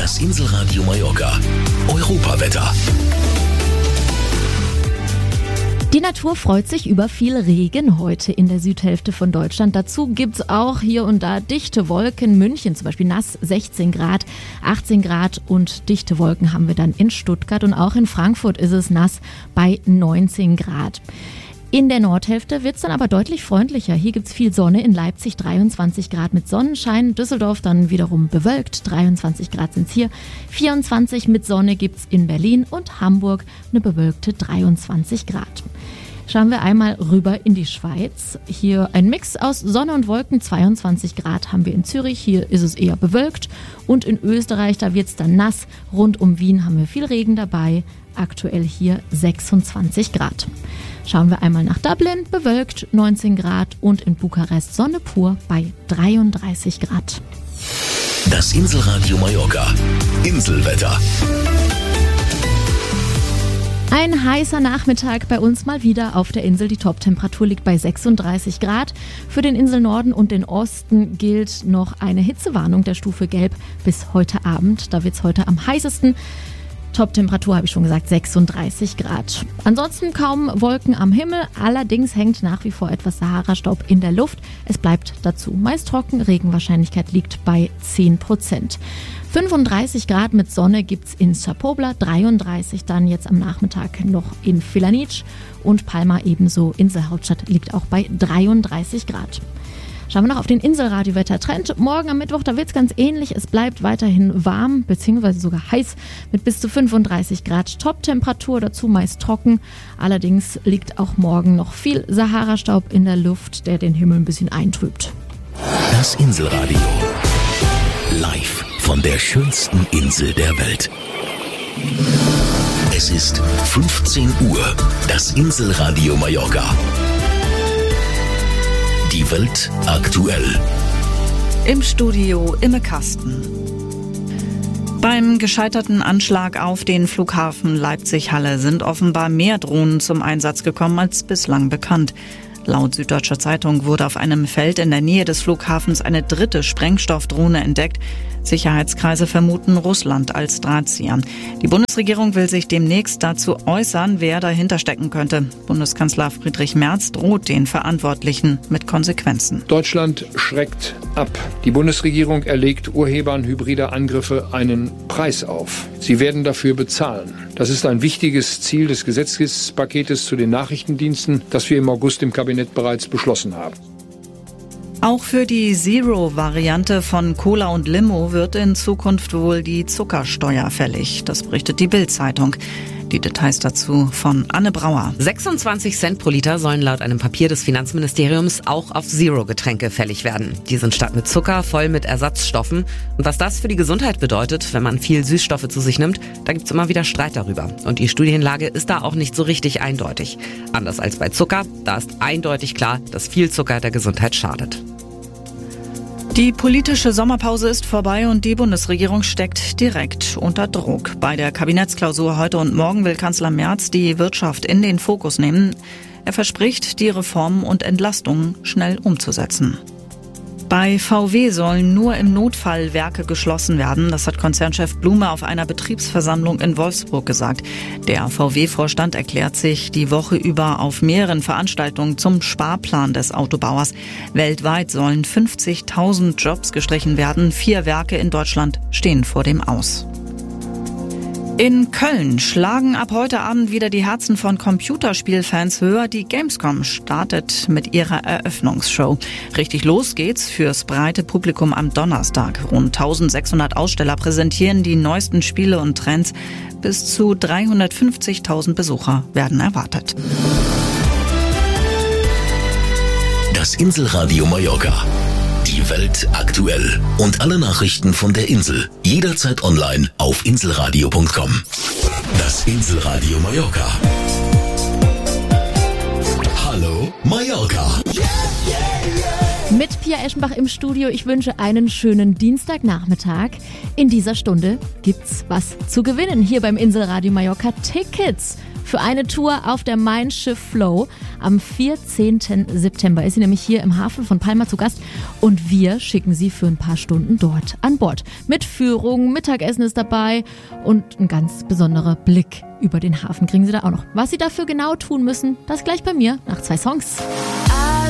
Das Inselradio Mallorca. Europawetter. Die Natur freut sich über viel Regen heute in der Südhälfte von Deutschland. Dazu gibt's auch hier und da dichte Wolken. München zum Beispiel nass 16 Grad, 18 Grad und dichte Wolken haben wir dann in Stuttgart. Und auch in Frankfurt ist es nass bei 19 Grad. In der Nordhälfte wird's dann aber deutlich freundlicher. Hier gibt's viel Sonne, in Leipzig 23 Grad mit Sonnenschein, Düsseldorf dann wiederum bewölkt, 23 Grad sind's hier, 24 mit Sonne gibt's in Berlin und Hamburg eine bewölkte 23 Grad. Schauen wir einmal rüber in die Schweiz. Hier ein Mix aus Sonne und Wolken, 22 Grad haben wir in Zürich, hier ist es eher bewölkt. Und in Österreich, da wird's dann nass, rund um Wien haben wir viel Regen dabei, aktuell hier 26 Grad. Schauen wir einmal nach Dublin, bewölkt 19 Grad und in Bukarest Sonne pur bei 33 Grad. Das Inselradio Mallorca. Inselwetter. Ein heißer Nachmittag bei uns mal wieder auf der Insel. Die Toptemperatur liegt bei 36 Grad. Für den Inselnorden und den Osten gilt noch eine Hitzewarnung der Stufe Gelb bis heute Abend. Da wird es heute am heißesten. Toptemperatur, habe ich schon gesagt, 36 Grad. Ansonsten kaum Wolken am Himmel, allerdings hängt nach wie vor etwas Sahara-Staub in der Luft. Es bleibt dazu meist trocken, Regenwahrscheinlichkeit liegt bei 10%. 35 Grad mit Sonne gibt's in Sapobla, 33 dann jetzt am Nachmittag noch in Filanic und Palma ebenso, Inselhauptstadt liegt auch bei 33 Grad. Schauen wir noch auf den Inselradio-Wettertrend. Morgen am Mittwoch, da wird es ganz ähnlich. Es bleibt weiterhin warm bzw. sogar heiß mit bis zu 35 Grad Top-Temperatur, dazu meist trocken. Allerdings liegt auch morgen noch viel Sahara-Staub in der Luft, der den Himmel ein bisschen eintrübt. Das Inselradio. Live von der schönsten Insel der Welt. Es ist 15 Uhr. Das Inselradio Mallorca. Die Welt aktuell. Im Studio Imme Kasten. Beim gescheiterten Anschlag auf den Flughafen Leipzig-Halle sind offenbar mehr Drohnen zum Einsatz gekommen als bislang bekannt. Laut Süddeutscher Zeitung wurde auf einem Feld in der Nähe des Flughafens eine dritte Sprengstoffdrohne entdeckt. Sicherheitskreise vermuten Russland als Drahtzieher. Die Bundesregierung will sich demnächst dazu äußern, wer dahinter stecken könnte. Bundeskanzler Friedrich Merz droht den Verantwortlichen mit Konsequenzen. Deutschland schreckt ab. Die Bundesregierung erlegt Urhebern hybrider Angriffe einen Preis auf. Sie werden dafür bezahlen. Das ist ein wichtiges Ziel des Gesetzespaketes zu den Nachrichtendiensten, das wir im August im Kabinett bereits beschlossen haben. Auch für die Zero-Variante von Cola und Limo wird in Zukunft wohl die Zuckersteuer fällig. Das berichtet die Bild-Zeitung. Die Details dazu von Anne Brauer. 26 Cent pro Liter sollen laut einem Papier des Finanzministeriums auch auf Zero-Getränke fällig werden. Die sind statt mit Zucker voll mit Ersatzstoffen. Und was das für die Gesundheit bedeutet, wenn man viel Süßstoffe zu sich nimmt, da gibt's immer wieder Streit darüber. Und die Studienlage ist da auch nicht so richtig eindeutig. Anders als bei Zucker, da ist eindeutig klar, dass viel Zucker der Gesundheit schadet. Die politische Sommerpause ist vorbei und die Bundesregierung steckt direkt unter Druck. Bei der Kabinettsklausur heute und morgen will Kanzler Merz die Wirtschaft in den Fokus nehmen. Er verspricht, die Reformen und Entlastungen schnell umzusetzen. Bei VW sollen nur im Notfall Werke geschlossen werden. Das hat Konzernchef Blume auf einer Betriebsversammlung in Wolfsburg gesagt. Der VW-Vorstand erklärt sich die Woche über auf mehreren Veranstaltungen zum Sparplan des Autobauers. Weltweit sollen 50.000 Jobs gestrichen werden. 4 Werke in Deutschland stehen vor dem Aus. In Köln schlagen ab heute Abend wieder die Herzen von Computerspielfans höher. Die Gamescom startet mit ihrer Eröffnungsshow. Richtig los geht's fürs breite Publikum am Donnerstag. Rund 1600 Aussteller präsentieren die neuesten Spiele und Trends. Bis zu 350.000 Besucher werden erwartet. Das Inselradio Mallorca. Die Welt aktuell. Und alle Nachrichten von der Insel. Jederzeit online auf inselradio.com. Das Inselradio Mallorca. Hallo Mallorca. Mit Pia Eschenbach im Studio. Ich wünsche einen schönen Dienstagnachmittag. In dieser Stunde gibt's was zu gewinnen. Hier beim Inselradio Mallorca Tickets für eine Tour auf der Mein Schiff Flow. Am 14. September ist sie nämlich hier im Hafen von Palma zu Gast und wir schicken sie für ein paar Stunden dort an Bord. Mit Führung, Mittagessen ist dabei und ein ganz besonderer Blick über den Hafen kriegen Sie da auch noch. Was Sie dafür genau tun müssen, das gleich bei mir nach 2 Songs.